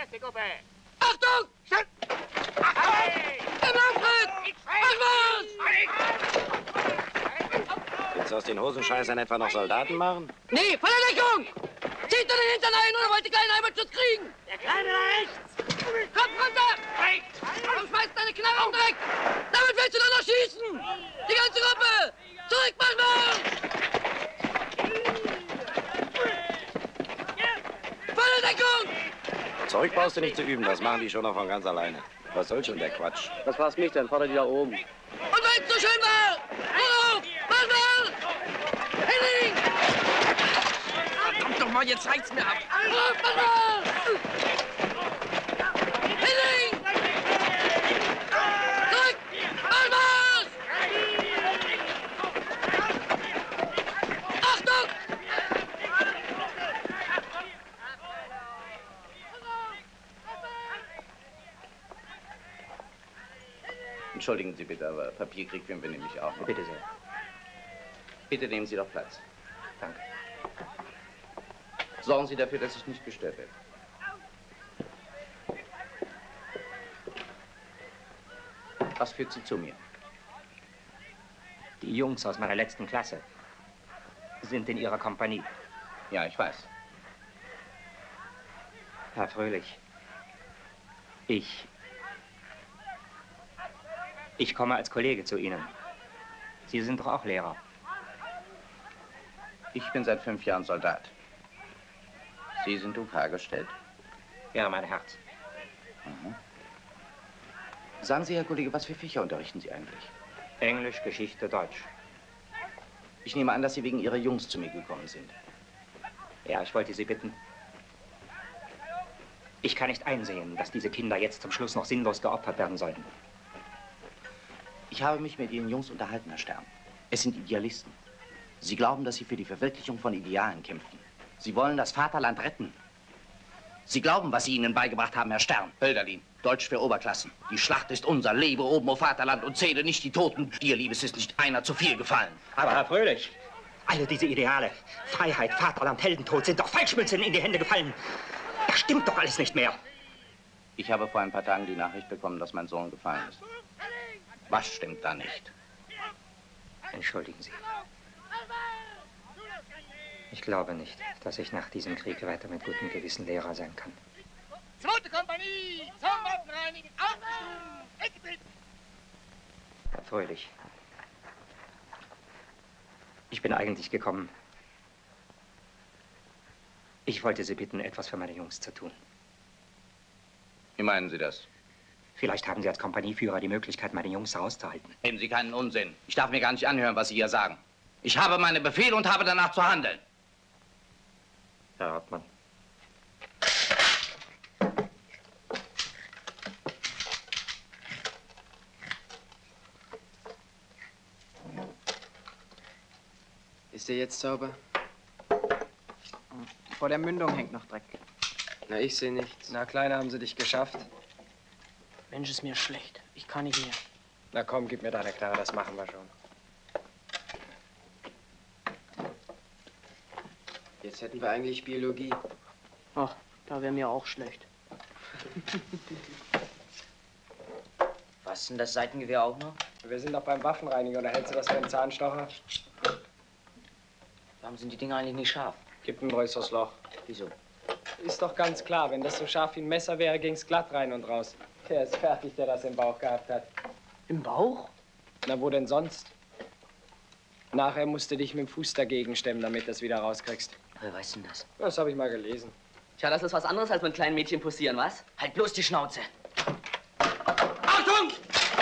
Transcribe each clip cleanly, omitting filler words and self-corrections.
Erste Gruppe. Achtung! Stand! Hey! Im Auftritt! Willst du aus den Hosenscheißern etwa noch Soldaten machen? Nee, volle Deckung! Zieht ihr den Hintern ein oder wollt ihr kleinen Heimatschutz kriegen? Der Kleine da rechts! Kopf runter! Und schmeißt deine Knarre direkt! Damit willst du doch noch schießen! Die ganze Gruppe! Zurück, Marsch! Volle Deckung! Zurück brauchst du nicht zu üben, das machen die schon noch von ganz alleine. Was soll schon der Quatsch? Was war's mich denn? Fordert die da oben. Und wenn's so schön war! Hoch! Marsch! Henning! Verdammt doch mal, jetzt reicht's mir ab. Hoch, Marsch! Henning! Zurück! Marsch! Achtung! Entschuldigen Sie bitte, aber Papierkrieg führen wir nämlich auch noch. Bitte sehr. Bitte nehmen Sie doch Platz. Danke. Sorgen Sie dafür, dass ich nicht gestört werde. Was führt Sie zu mir? Die Jungs aus meiner letzten Klasse sind in Ihrer Kompanie. Ja, ich weiß. Herr Fröhlich, ich komme als Kollege zu Ihnen. Sie sind doch auch Lehrer. Ich bin seit 5 Jahren Soldat. Sie sind UK gestellt. Ja, mein Herz. Mhm. Sagen Sie, Herr Kollege, was für Fächer unterrichten Sie eigentlich? Englisch, Geschichte, Deutsch. Ich nehme an, dass Sie wegen Ihrer Jungs zu mir gekommen sind. Ja, ich wollte Sie bitten. Ich kann nicht einsehen, dass diese Kinder jetzt zum Schluss noch sinnlos geopfert werden sollten. Ich habe mich mit Ihren Jungs unterhalten, Herr Stern. Es sind Idealisten. Sie glauben, dass sie für die Verwirklichung von Idealen kämpfen. Sie wollen das Vaterland retten. Sie glauben, was Sie ihnen beigebracht haben, Herr Stern. Hölderlin, Deutsch für Oberklassen. Die Schlacht ist unser. Lebe oben, o Vaterland, und zähle nicht die Toten. Dir, Liebes, ist nicht einer zu viel gefallen. Aber Herr Fröhlich, alle diese Ideale, Freiheit, Vaterland, Heldentod, sind doch Falschmünzen in die Hände gefallen. Das stimmt doch alles nicht mehr. Ich habe vor ein paar Tagen die Nachricht bekommen, dass mein Sohn gefallen ist. Was stimmt da nicht? Entschuldigen Sie. Ich glaube nicht, dass ich nach diesem Krieg weiter mit gutem Gewissen Lehrer sein kann. Zweite Kompanie, zum Waffenreinigen, aufgestimmt, weggetreten. Herr Fröhlich, ich bin eigentlich gekommen. Ich wollte Sie bitten, etwas für meine Jungs zu tun. Wie meinen Sie das? Vielleicht haben Sie als Kompanieführer die Möglichkeit, meine Jungs herauszuhalten. Reden Sie keinen Unsinn. Ich darf mir gar nicht anhören, was Sie hier sagen. Ich habe meine Befehle und habe danach zu handeln. Herr Hauptmann. Ist der jetzt sauber? Vor der Mündung hängt noch Dreck. Na, ich sehe nichts. Na, Kleiner, haben sie dich geschafft? Mensch, ist mir schlecht. Ich kann nicht mehr. Na komm, gib mir deine Knarre, das machen wir schon. Jetzt hätten wir eigentlich Biologie. Ach, da wäre mir auch schlecht. Was ist denn das Seitengewehr auch noch? Wir sind doch beim Waffenreiniger, oder hältst du das für einen Zahnstocher? Warum sind die Dinger eigentlich nicht scharf? Gib ein größeres Loch. Wieso? Ist doch ganz klar, wenn das so scharf wie ein Messer wäre, ging's glatt rein und raus. Der ist fertig, der das im Bauch gehabt hat. Im Bauch? Na, wo denn sonst? Nachher musst du dich mit dem Fuß dagegen stemmen, damit du das wieder rauskriegst. Wer weiß denn das? Das habe ich mal gelesen. Tja, das ist was anderes als mit kleinen Mädchen posieren, was? Halt bloß die Schnauze. Achtung!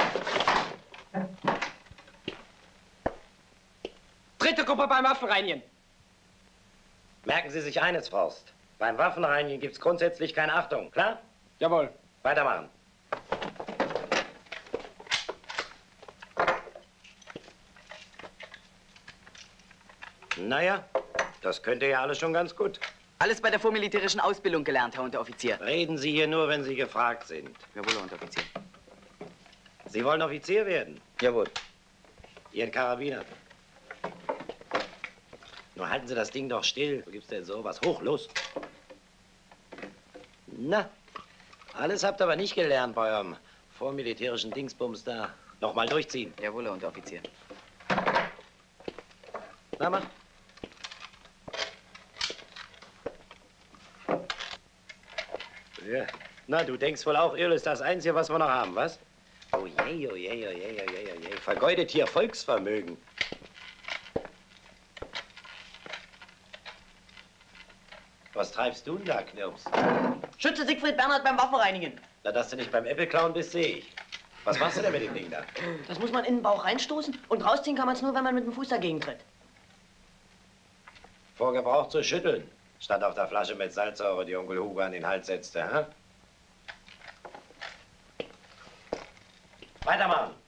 Dritte Gruppe beim Waffenreinigen. Merken Sie sich eines, Faust. Beim Waffenreinigen gibt es grundsätzlich keine Achtung, klar? Jawohl. Weitermachen. Naja, das könnte ja alles schon ganz gut. Alles bei der vormilitärischen Ausbildung gelernt, Herr Unteroffizier. Reden Sie hier nur, wenn Sie gefragt sind. Jawohl, Herr Unteroffizier. Sie wollen Offizier werden? Jawohl. Ihren Karabiner. Nur halten Sie das Ding doch still. Wo gibt's denn sowas? Hoch, los. Na, Alles habt ihr aber nicht gelernt bei eurem vormilitärischen Dingsbums da. Nochmal durchziehen. Jawohl, Herr Unteroffizier. Na, mach. Ja. Na, du denkst wohl auch, Öl ist das Einzige, was wir noch haben, was? Oh je, oh je, oh je, oh je, oh je. Vergeudet hier Volksvermögen. Was treibst du denn da, Knirps? Schütze Siegfried Bernhard beim Waffenreinigen. Na, dass du nicht beim Äppelklauen bist, sehe ich. Was machst du denn mit dem Ding da? Das muss man in den Bauch reinstoßen und rausziehen kann man es nur, wenn man mit dem Fuß dagegen tritt. Vor Gebrauch zu schütteln. Stand auf der Flasche mit Salzsäure, die Onkel Hugo an den Hals setzte, hä? Weitermachen.